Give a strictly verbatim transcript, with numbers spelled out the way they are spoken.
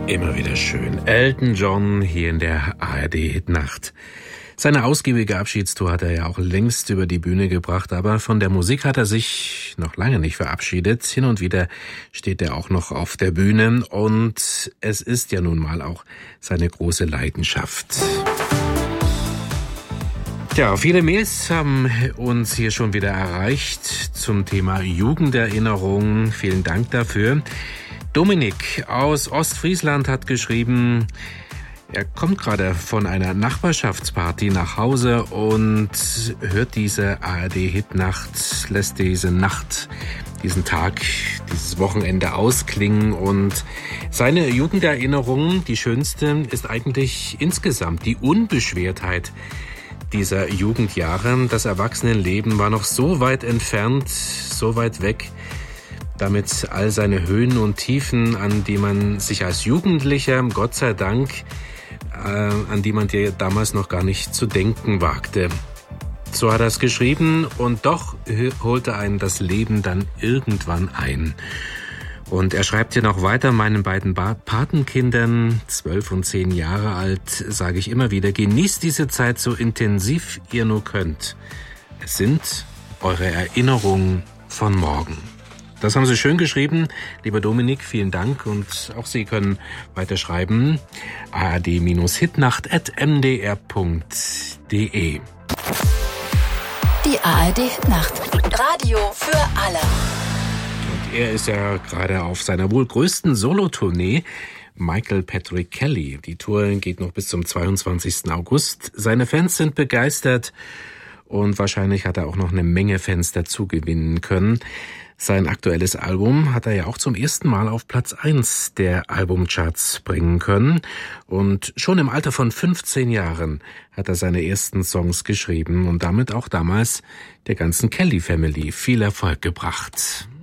Immer wieder schön. Elton John hier in der A R D-Hitnacht. Seine ausgiebige Abschiedstour hat er ja auch längst über die Bühne gebracht, aber von der Musik hat er sich noch lange nicht verabschiedet. Hin und wieder steht er auch noch auf der Bühne und es ist ja nun mal auch seine große Leidenschaft. Ja, viele Mails haben uns hier schon wieder erreicht zum Thema Jugenderinnerung. Vielen Dank dafür. Dominik aus Ostfriesland hat geschrieben, er kommt gerade von einer Nachbarschaftsparty nach Hause und hört diese A R D-Hitnacht, lässt diese Nacht, diesen Tag, dieses Wochenende ausklingen und seine Jugenderinnerung, die schönste, ist eigentlich insgesamt die Unbeschwertheit dieser Jugendjahre. Das Erwachsenenleben war noch so weit entfernt, so weit weg, damit all seine Höhen und Tiefen, an die man sich als Jugendlicher, Gott sei Dank, äh, an die man dir damals noch gar nicht zu denken wagte. So hat er es geschrieben und doch holte einen das Leben dann irgendwann ein. Und er schreibt hier noch weiter, meinen beiden Patenkindern, zwölf und zehn Jahre alt, sage ich immer wieder, genießt diese Zeit so intensiv ihr nur könnt. Es sind eure Erinnerungen von morgen. Das haben Sie schön geschrieben. Lieber Dominik, vielen Dank. Und auch Sie können weiter schreiben. a r d Hitnacht at m d r punkt d e. Die A R D-Hitnacht. Radio für alle. Und er ist ja gerade auf seiner wohl größten Solotournee. Michael Patrick Kelly. Die Tour geht noch bis zum zweiundzwanzigsten August. Seine Fans sind begeistert. Und wahrscheinlich hat er auch noch eine Menge Fans dazu gewinnen können. Sein aktuelles Album hat er ja auch zum ersten Mal auf Platz eins der Albumcharts bringen können. Und schon im Alter von fünfzehn Jahren hat er seine ersten Songs geschrieben und damit auch damals der ganzen Kelly Family viel Erfolg gebracht.